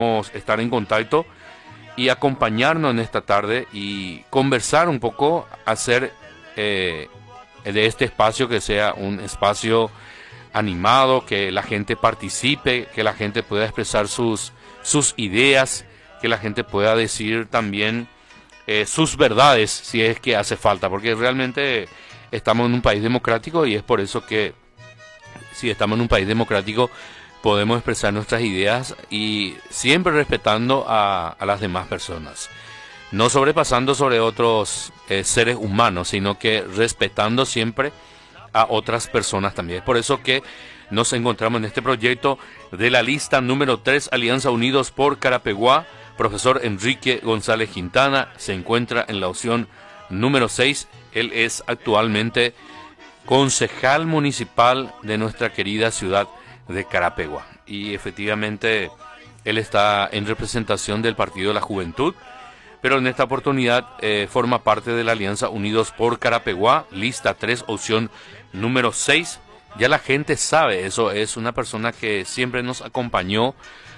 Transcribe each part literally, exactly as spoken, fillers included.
estar en contacto y acompañarnos en esta tarde y conversar un poco, hacer eh, de este espacio que sea un espacio animado, que la gente participe, que la gente pueda expresar sus, sus ideas, que la gente pueda decir también eh, sus verdades si es que hace falta, porque realmente estamos en un país democrático y es por eso que si estamos en un país democrático podemos expresar nuestras ideas y siempre respetando a, a las demás personas. No sobrepasando sobre otros eh, seres humanos, sino que respetando siempre a otras personas también. Es por eso que nos encontramos en este proyecto de la lista número tres, Alianza Unidos por Carapeguá. Profesor Enrique González Quintana se encuentra en la opción número seis. Él es actualmente concejal municipal de nuestra querida ciudad de Carapeguá. Y efectivamente él está en representación del Partido de la Juventud, pero en esta oportunidad eh, forma parte de la Alianza Unidos por Carapeguá, lista tres, opción número seis. Ya la gente sabe eso, es una persona que siempre nos acompañó,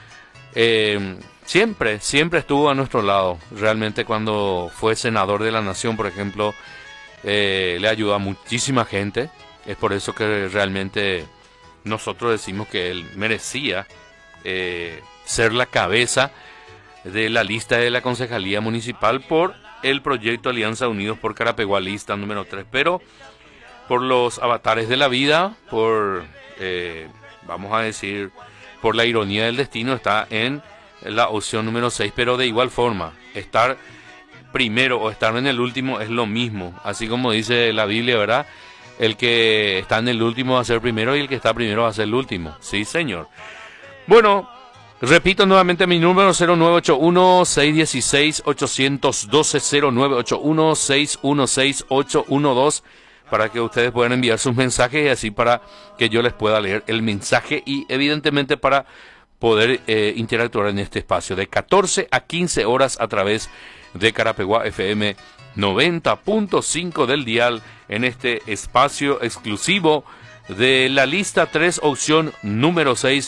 eh, siempre, siempre estuvo a nuestro lado. Realmente cuando fue senador de la Nación, por ejemplo, eh, le ayudó a muchísima gente. Es por eso que realmente nosotros decimos que él merecía eh, ser la cabeza de la lista de la Concejalía Municipal por el proyecto Alianza Unidos por Carapeguá, lista número tres. Pero por los avatares de la vida, por, eh, vamos a decir, por la ironía del destino, está en la opción número seis. Pero de igual forma, estar primero o estar en el último es lo mismo. Así como dice la Biblia, ¿verdad? El que está en el último va a ser primero y el que está primero va a ser el último. Sí, señor. Bueno, repito nuevamente mi número: cero nueve ocho uno, seis uno seis, ocho uno dos, cero nueve ocho uno, seis uno seis, ocho uno dos, para que ustedes puedan enviar sus mensajes y así para que yo les pueda leer el mensaje y evidentemente para poder eh, interactuar en este espacio de catorce a quince horas a través de Carapeguá F M noventa punto cinco del dial, en este espacio exclusivo de la lista tres, opción número seis,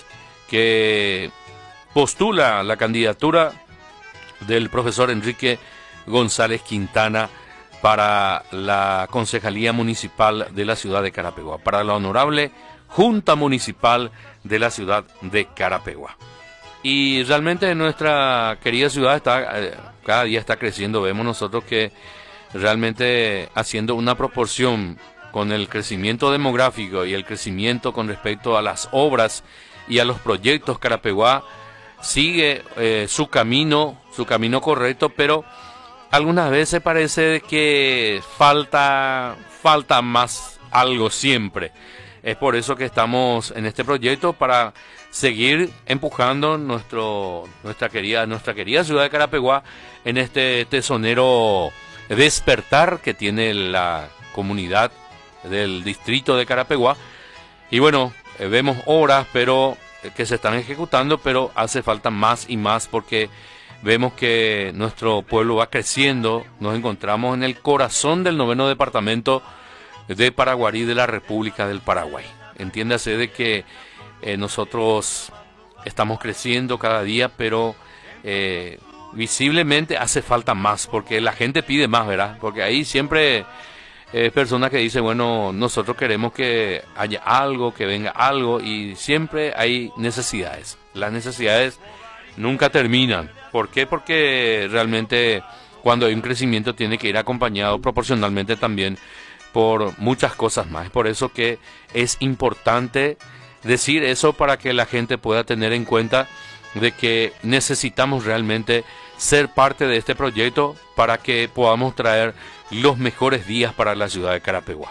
que postula la candidatura del profesor Enrique González Quintana para la Concejalía Municipal de la ciudad de Carapeguá, para la honorable Junta Municipal de la ciudad de Carapeguá. Y realmente nuestra querida ciudad está, eh, cada día está creciendo. Vemos nosotros que realmente haciendo una proporción con el crecimiento demográfico y el crecimiento con respecto a las obras y a los proyectos, Carapeguá sigue eh, su camino, su camino correcto, pero algunas veces parece que falta, falta más algo siempre. Es por eso que estamos en este proyecto, para seguir empujando nuestro, nuestra querida, nuestra querida ciudad de Carapeguá en este tesonero despertar que tiene la comunidad del distrito de Carapeguá. Y bueno, eh, vemos obras pero eh, que se están ejecutando, pero hace falta más y más, porque vemos que nuestro pueblo va creciendo. Nos encontramos en el corazón del noveno departamento de Paraguarí de la República del Paraguay. Entiéndase de que eh, nosotros estamos creciendo cada día, pero eh, visiblemente hace falta más, porque la gente pide más, ¿verdad? Porque ahí siempre eh, personas que dicen, bueno, nosotros queremos que haya algo, que venga algo, y siempre hay necesidades. Las necesidades nunca terminan. ¿Por qué? Porque realmente cuando hay un crecimiento tiene que ir acompañado proporcionalmente también por muchas cosas más. Es por eso que es importante decir eso, para que la gente pueda tener en cuenta de que necesitamos realmente ser parte de este proyecto para que podamos traer los mejores días para la ciudad de Carapeguá.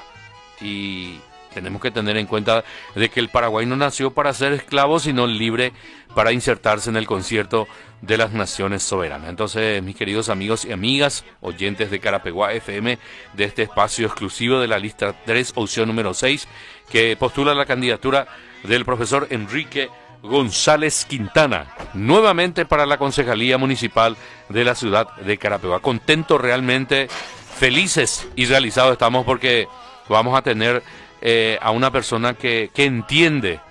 Y tenemos que tener en cuenta de que el Paraguay no nació para ser esclavo, sino libre para insertarse en el concierto de las naciones soberanas. Entonces, mis queridos amigos y amigas, oyentes de Carapeguá F M, de este espacio exclusivo de la lista tres, opción número seis, que postula la candidatura del profesor Enrique González Quintana, nuevamente para la Concejalía Municipal de la ciudad de Carapeguá. Contentos, realmente felices y realizados estamos, porque vamos a tener eh, a una persona que, que entiende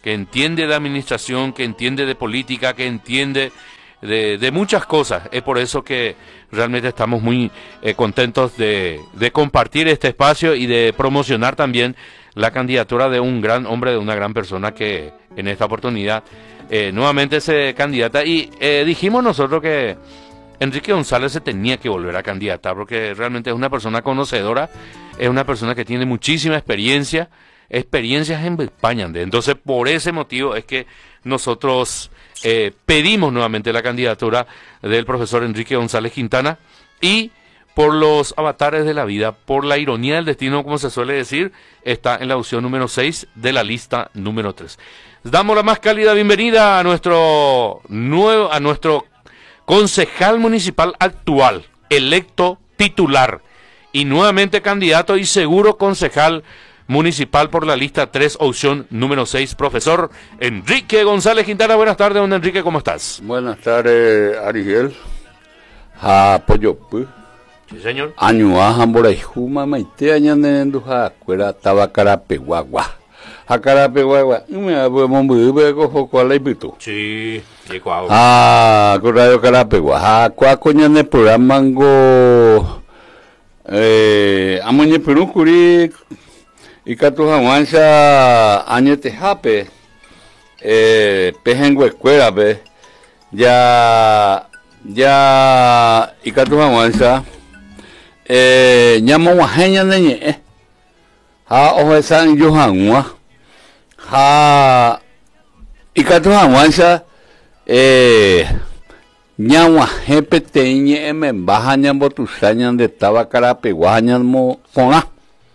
que entiende de administración, que entiende de política, que entiende de, de muchas cosas. Es por eso que realmente estamos muy eh, contentos de, de compartir este espacio y de promocionar también la candidatura de un gran hombre, de una gran persona que en esta oportunidad eh, nuevamente se candidata. Y eh, dijimos nosotros que Enrique González se tenía que volver a candidatar porque realmente es una persona conocedora, es una persona que tiene muchísima experiencia, experiencias en España. Entonces, por ese motivo es que nosotros eh, pedimos nuevamente la candidatura del profesor Enrique González Quintana, y por los avatares de la vida, por la ironía del destino, como se suele decir, está en la opción número seis de la lista número tres. Damos la más cálida bienvenida a nuestro nuevo, a nuestro concejal municipal actual, electo titular y nuevamente candidato y seguro concejal municipal por la lista tres, opción número seis, profesor Enrique González Quintana. Buenas tardes, don Enrique, ¿cómo estás? Buenas tardes, Ariel. Apoyopu. Sí, señor. Añua Hamboraijuma Maite Añanendu Hakuera Tabacarapeguagua. Hakarapeguagua. Me podemos ver con cuál es pito. Sí, igual. Ah, con Radio Carapegua. Ah, cuál coña de programa mango. Eh, amoñe perucuri. Y Catujamancha Añete Jape. Eh, Pejengo Escuela, pe. Ya. Ya. Y Catujamancha. Eh, llamo guajeña de ñe, ha ojo san Johanwa, ha y Catujamancha, eh, llamo jepe teñe me baja ñambo tu sañan de Tabacarapeguá ñamo zona,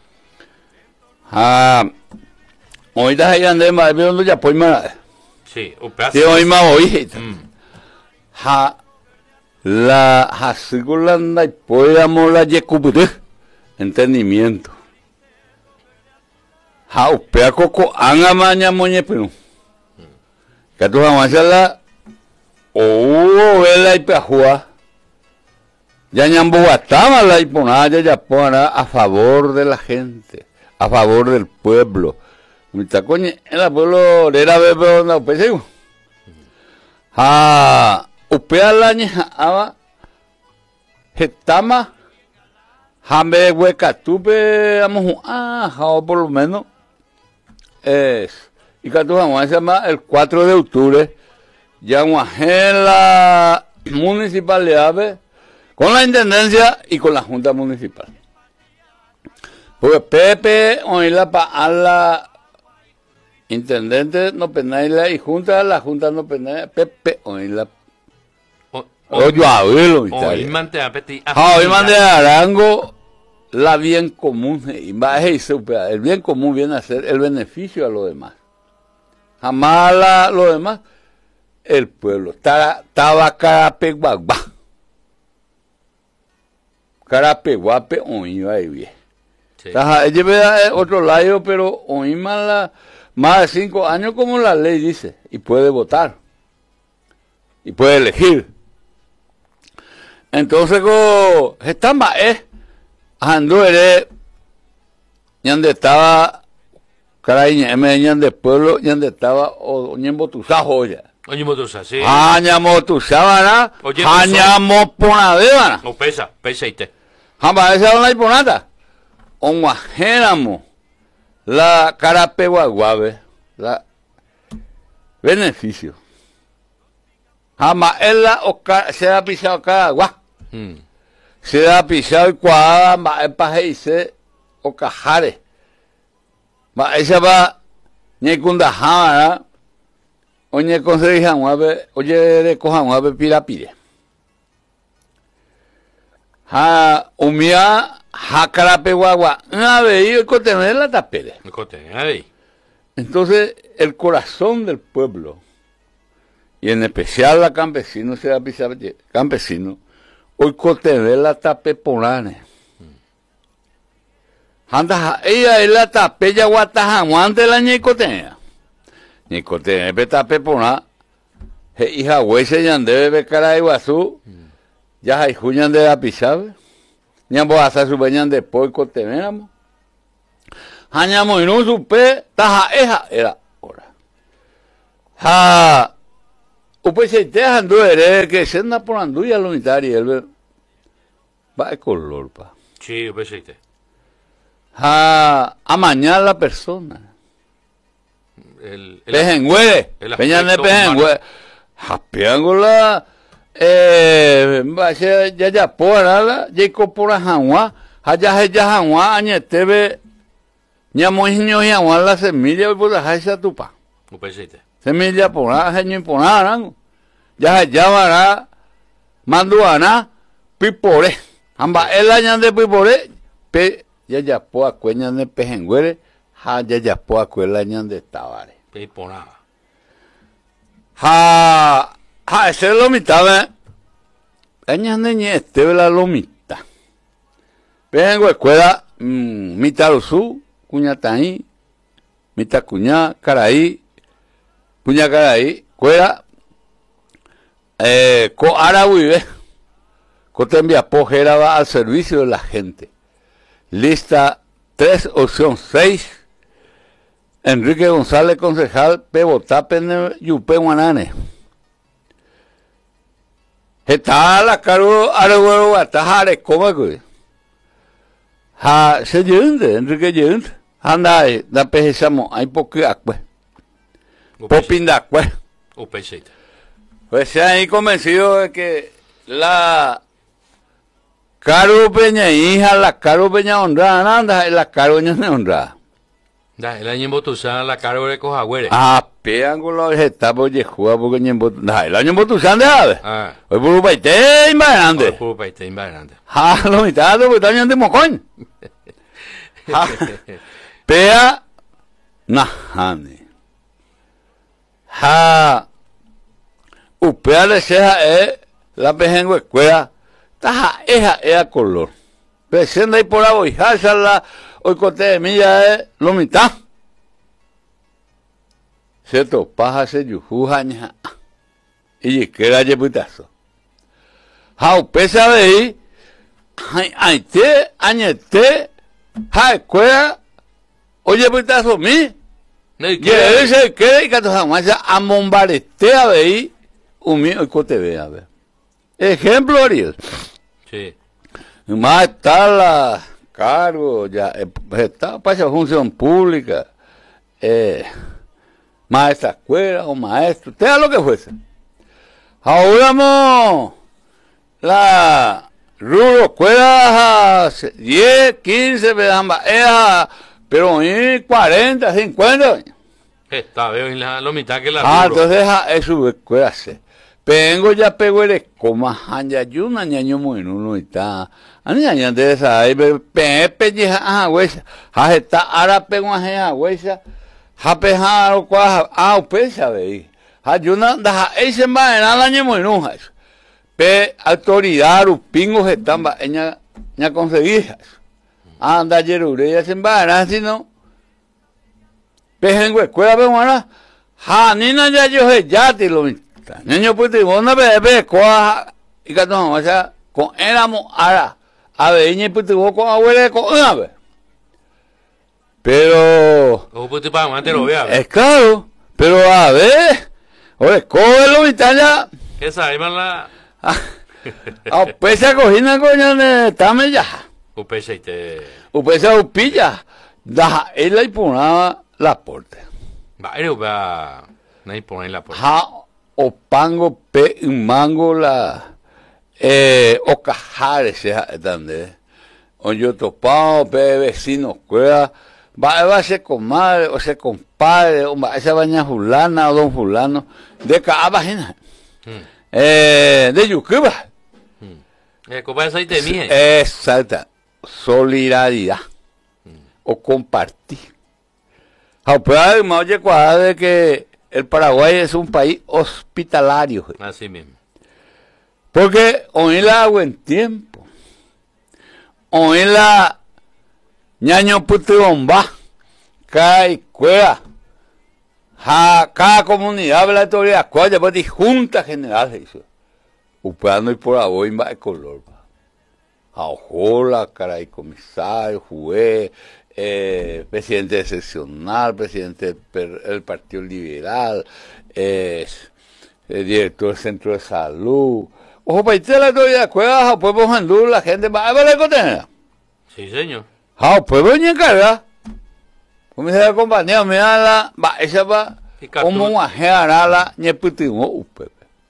ha hoy da ya ande más viendo ya pues más, sí, un pedazo. sí hoy más hoy, ha la hasigulanda y podamos la yecubute entendimiento ha upea coco anga maña moñe pero que tú vamos a la o vela y pejua ya ñambo guatama la y ponaya ya pona a favor de la gente, a favor del pueblo. Mita coñe en la pueblo era bebé no pesego ha upea la ña aba jetama jambe hueca tupe vamos ah jao por lo menos es y que tú vamos a llamar el cuatro de octubre ya en la municipalidad con la intendencia y con la junta municipal porque Pepe oíla para la intendente no penaila y junta la junta no penaila Pepe oíla Oye, abuelo, hoy mante apetí. Ah, hoy mante arango la bien común y el bien común viene a ser el beneficio a los demás. Jamás la, lo demás el pueblo. Tabacarapeguagua. Carapeguape oí ahí bien. Lleve otro lado, pero oí más la más de cinco años como la ley dice y puede votar y puede elegir. Entonces, go, está más, eh, ando eres, ñande estaba, caray, ñande pueblo, ñande estaba, o ñembo tu sajo ya. Ñembo tu sajo, sí. Ah, ñamo tu sábana, ah, ñamo ponadebana. O pesa, pesa y te. Jamba, esa no hay ponada. O guajéramo, la carapeguaguabe, la beneficio. Jamba, él la, se ha pisado cada agua. Hmm. Se da pisado y cuadrada, ma el país o cajare. Ma esa va, ni cunda jama, oye conseguijan mueve, oye de cojan mueve pirapire. Ha umia ha carapeguagua, una vez y cotener la tapere. Entonces el corazón del pueblo y en especial la campesino se da pisado campesino. Hoy cotener la tape polane. Anda, ella es la tape ya guatajamuante la ñicotenea. Ñicotenea pe tape pona. Hija huese yande be cara de guazú. Ya hay juñan de la pisabe. Ñambo hasta su beñan de poi coteneramo. Hañamo y no supe, taja eja era hora. ha upe se te ando ere que se anda por anduya lo mitari el va de color pa. Sí, upe se te. Ha amañar la persona. El, el, Pejengüere, el peña de aspecto pejengüere. Japiángola, eh, va se ya ya por ala, Jacob por hanwa, haya ya hanwa añetebe ñamo niño ya la semilla por la haisa tupa. upe se te. Semilla por la genio por la ya ya va manduana pipore. Amba el año de pipore, pe ya ya po acueña de pejengüere, ha ya ya po acuela ñan de tabare. Pe por nada. Ha ha ese lo mitad añan de ñe este la lo mitad. Vengo escuela mmm, mitad su cuña taí, mitad cuña caraí, cuña caraí, cuera eh co arabuive, co te envía pojera va al servicio de la gente. Lista tres, opción seis. Enrique González, concejal, Pebotá, Pene, Yupe, Guanane. Está la caro, arregüero, atajare, coma, güey. Ha, se yunde, Enrique yunde. Anda ahí, da pejezamo, hay poco acue. Popinda acue. Upe se te. Pues se ahí convencido de que la caro peña hija, la caro peña honrada, anda, la caro peña honrada. Da, el año botusan la cara de cojagüere. Ah, pegan con los vegetales de juega porque ni en botusan. El año en botusan de ave. Ah. Hoy por un paité y más grande. Hoy puro paiste invernante. Ah, lo mitad de botusan de mocón. Ah, pea, najane. Ha, upea de ceja es la pejengo escuela. Taja, eja, ea color. Presenda y por la boijaza la. Hoy cote de milla es lo mitad. ¿Cierto? Paja se yujuja ña. Y que era yeputazo. Jau pesa de ahí. Ay, te, añete. Ja, escuela. Oye, putazo, mi. Y ese que y que jamás a mombaretea de ahí. Un mío, hoy cote ve, a ver. Ejemplo, Ariel. Sí. Más está la. Cargo, ya está para esa función pública, eh, maestra escuela o maestro, sea lo que fuese. Ahora mo, la rulo escuela diez, quince, pero en cuarenta, cincuenta. Está, veo en la, lo mitad que la Ah, rulo. entonces es su escuela se. Pengo ya pego el coma hanya yuna ñaño muy no está. Ani ñaño de esa ahí pe pe ya ah huesa. Ha está ara pego a huesa. Ha peja o qua ah pesa ve. Ha yuna da ese ma en ala ñe muy no. Pe autoridad u pingo están ba ña ña conseguir. Anda yerure ya se va así no. Pejengo escuela pe wana. Ha ni na ya yo ya te lo niño pues te vona bebé coa y que no, o sea, con éramos ara a ver niño pues te con abuela con una vez. Pero O pues te pagan antes lo vea. es claro, pero a ver, oye, cógelo y tal ya. Esa ahí van la A pesa cocina coño de tame ya. upe se te. O pesa upilla. Da él le ponía la porte. Va, era va. No hay poner la puerta. Ha o pango pe un mango la eh o cajares se dónde o yo topado pe vecino cueva va va a ser comadre o ser compadre o va esa baña fulana o don fulano de cabajena hmm. eh de yucuba hmm. eh copa esa te mije exacta solidaridad hmm. o compartir a pues me oye cuadra de que el Paraguay es un país hospitalario. Así mismo. Porque hoy la agua en tiempo. Hoy la ñaño puti bomba. Cada cueva. Cada comunidad de la autoridad. Cuaya pues junta general. Upeando y por la boimba de color. Aojola, caray, comisario, juez, eh, presidente excepcional, presidente del Partido Liberal, eh, eh, director del Centro de Salud. Ojo, para irte la todavía cueva, pues vos andú, la gente va a ver la contena. Sí, señor. Ah, pues voy a encargar. Como se la compañía, me da la, va, esa va, como una generala, ni putimos, upe.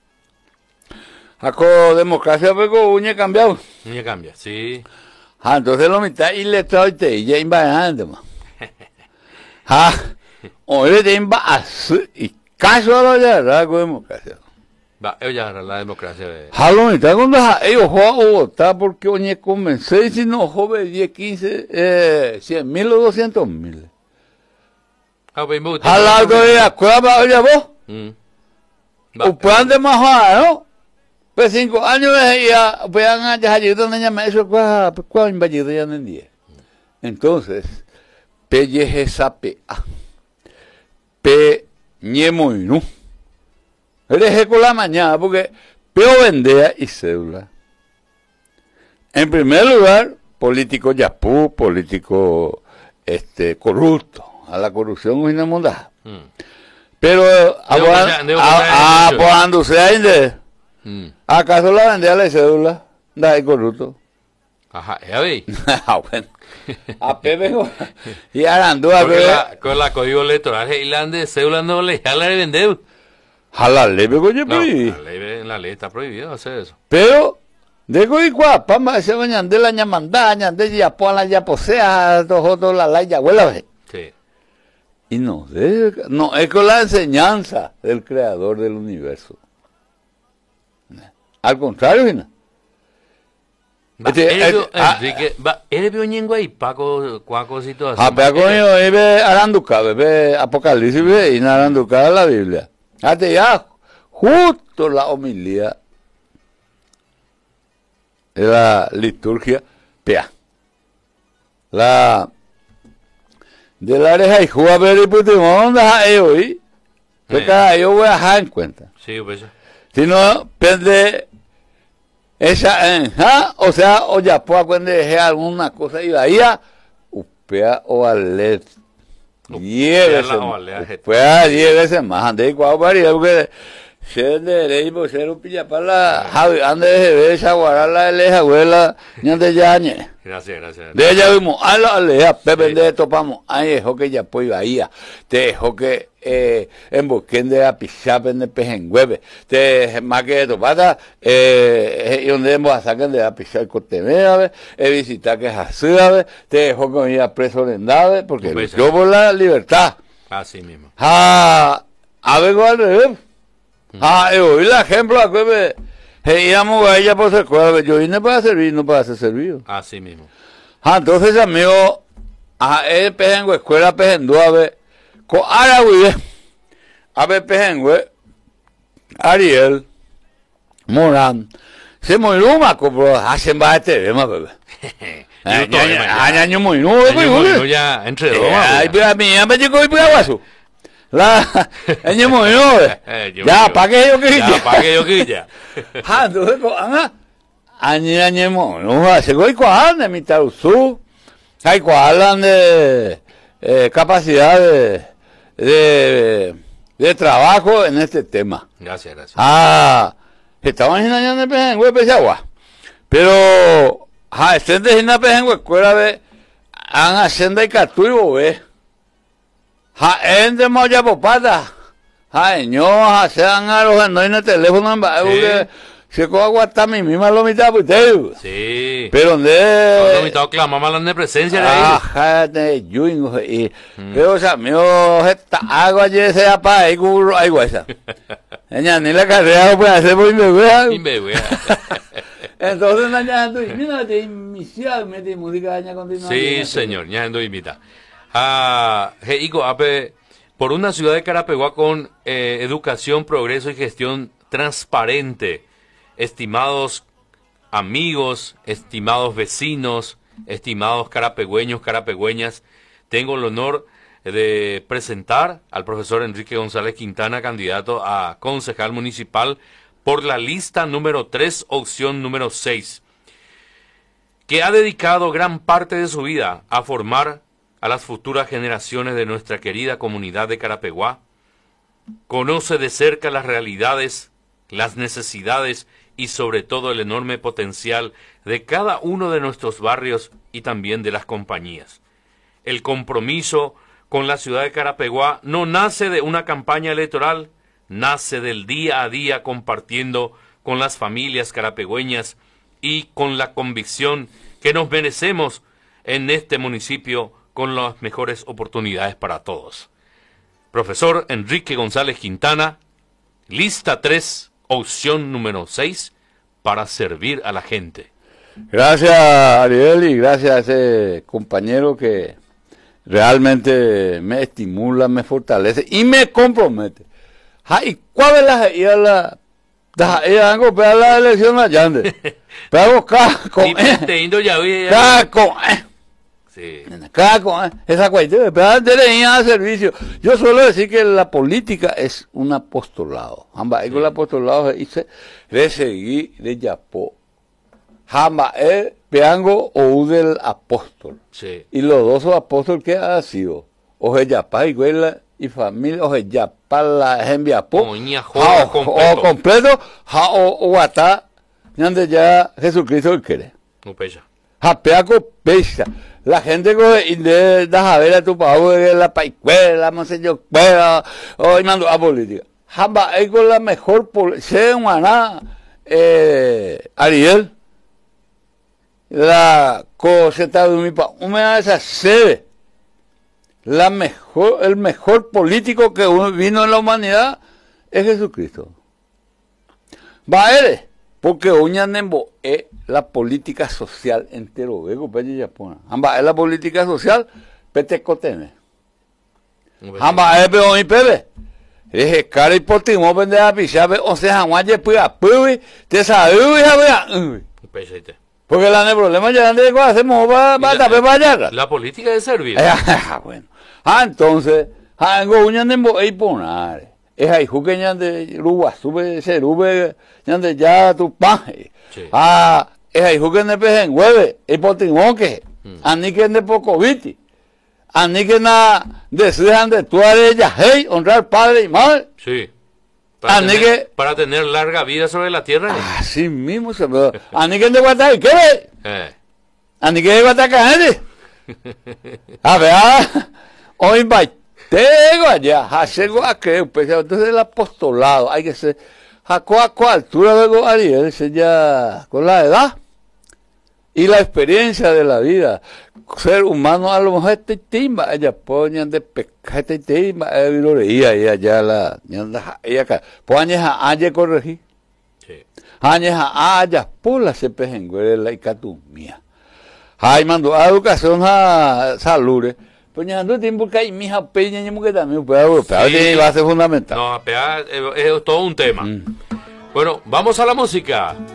Jaco democracia, pero uña cambiado. Uña cambia, sí. Ah, entonces lo mitad y le trae y ya invadiendo, man. Ah, hoy te invas y caso a la verdad con democracia. Va, ella era la democracia. De... Ah, lo mitad cuando ellos juegan a votar porque hoy comencé y si no, joven, diez, quince, eh, cien mil o doscientos mil. Ah, pues me gusta. Al lado de la cueva, oye vos. Un plan de más joda, ¿no? Pues cinco años ya, pues han ayudado a niña eso, pues, pues, invadido ya en día. Entonces, pelle esa pea. Pe ñemoinu. Eres con la mañana, porque peo vendea y cédula. En primer lugar, político yapú, político este, corrupto. A la corrupción es una mondada. Mm. Pero, apodándose ahí de. Mm. ¿Acaso la vendía la cédula? Da ahí corrupto. Ajá, ya vi. Ah, bueno. A Pepe y Arandúa. Con la, con la código electoral de cédula no le jala de vender. A la ley, coño, no, la ley, en la ley está prohibido hacer eso. Pero, de coy guapa, más se vayan de la ñamandá, de ya po la ya posea, todo la la ya abuela. Sí. Y no, de, no, es con la enseñanza del creador del universo. Al contrario, ¿no? ¿Eres vio y Paco, Cuaco, situación? Ah, pero coño, ve Aranduca, ve Apocalipsis, ve y Aranduca la Biblia. Hasta ya, justo la homilía de la liturgia, pea. La de la oreja y juega ver y putimón, deja ello, ¿y? Que cada yo voy a dejar en cuenta. Sí, pues. Si no, pende esa enja, o sea, o ya puedo aprender alguna cosa y ahí a upea o alet. Diez veces más. Upea diez veces más. Ande y cuau varía, porque se de rey, pues ser un pilla para la Javi, ande de ver esa guarala de leja, abuela, ni de yañe. Gracias, gracias. De ella vimos, a la aleja, pepe de topamos, ahí dejó que ya pues ahí, te dejó que eh, en Bosquén de la Pichapa en el Pejengüeve, te más que topata, eh, y donde hemos a sacar de la Pichapa el Cotemé, he visitado que es así, te dejó que me iba preso en Dave, porque pues yo por la libertad. Así mismo. Ah, a ver, al revés. Ah, yo oí el ejemplo, acuérdate. Íbamos a ella por ser cuadro, yo vine para servir, no para ser servido. Así mismo. Ah, entonces, amigo, a él pejengue, escuela pejendú, a ver, con Aragüe, a ver pejengue, Ariel, Morán, se murió más, pero hacen más este tema, bebé. Año muy nuevo, pues, ya entre dos. Ay, pero a mí, ya me llegó y pues aguaso. La, año muy nuevo, ya, pa' que yo que ya. Pa' que yo que ya. Ah, entonces, ah, año, año, no, se voy cuajando de mi tauzú, hay cuajan de eh, capacidad de, de, de trabajo en este tema. Gracias, gracias. Ah, estaban enseñando en Pejengüe, Pechagua, pero, ah, estén de en Pejengüe, escuela de, han haciendo y capturo, ve. Ja, ende moya popata. Ja, ño, ja, sean a los no en el teléfono en baile, se coja guata mi misma lo mitad pues sí. Pero donde lo mitad clamamos la de presencia de ah, ja, de yuingo y pero o sea, mío está agua allí sea pa ahí curro ahí guasa. Ella ni la carrera puede hacer por mi wea. Entonces ya ando y mira de inicial mete música ya continúa. Sí, señor, ya ando invita. Ah, Heico, ape, por una ciudad de Carapeguá con eh, educación, progreso y gestión transparente. Estimados amigos, estimados vecinos, estimados carapegüeños, carapegüeñas, tengo el honor de presentar al profesor Enrique González Quintana, candidato a concejal municipal por la lista número tres, opción número seis, que ha dedicado gran parte de su vida a formar a las futuras generaciones de nuestra querida comunidad de Carapeguá. Conoce de cerca las realidades, las necesidades y sobre todo el enorme potencial de cada uno de nuestros barrios y también de las compañías. El compromiso con la ciudad de Carapeguá no nace de una campaña electoral, nace del día a día compartiendo con las familias carapegüeñas y con la convicción que nos merecemos en este municipio con las mejores oportunidades para todos. Profesor Enrique González Quintana, lista tres, opción número seis, para servir a la gente. Gracias, Ariel, y gracias a ese compañero que realmente me estimula, me fortalece y me compromete. ¿Y cuál es la idea la ya vengo para la elección allá? Pero caco, caco, sí. Caco, esa cuestión, pero de servicio. Yo suelo decir que la política es un apostolado. Ambas, el apostolado se dice de seguir de yapó. Jamás es peango o del apóstol. Sí. Y los dos son apóstoles que ha sido. O se yapa y güela y familia, o se yapa la enviapó. O completo, ja o guatá, donde ya Jesucristo quiere. No pesa. Japeaco pesa. La gente que de saber a tu pavo de la paicuela, monseñor cuela, o mando a política. Jamás es con la mejor política. Eh, Ariel. La coseta de mi pa, una de esas sede, la mejor, el mejor político que vino en la humanidad es Jesucristo. Va eres, porque uña nembo es la política social entero, vego pelle yapona. Amba es la política social, pete cotene. Amba es peón y pebe. Es cara y potimo vende a pichabe, o sea, guaye puya puy, te sabe uy, uy. Porque el problema ya de cuando hacemos va a tapar para allá. La política de servir. Ah, bueno. Ah, entonces, ah, en uña nembo es poner. Es ahí que ya de ruba sube se rube ya de ya tu paje. Ah, es ahí que ne pejen hueve y potimo que. Ani que ne poco viti. Ani que na desean de tu ella hey honrar padre y madre. Sí. Para, tener, que, para tener larga vida sobre la tierra. Así mismo se ve. Ani que de guatar, ¿qué ve? Eh. Ani que de guatar gente. A ver, hoy va tengo allá, hacego a que, entonces el apostolado, hay que ser, a cuál altura luego Ariel, ya con la edad y la experiencia de la vida. Ser humano a lo mejor este timba, ella ponían de pescar este timba, ella lo leía y allá la, ella acá, ponían a ella corregir. Sí. Añas a ella, por la se pejenguela y catumía. Ay, mandó a educación a salud, pues ya no tiempo que hay mi hija peña y que también, pero va a ser fundamental. No, es, es todo un tema. Mm. Bueno, vamos a la música.